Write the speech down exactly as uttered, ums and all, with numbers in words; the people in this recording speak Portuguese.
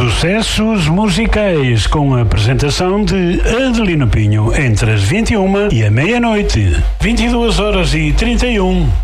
Sucessos musicais com a apresentação de Adelino Pinho entre as vinte e uma e a meia-noite. vinte e duas horas e trinta e um.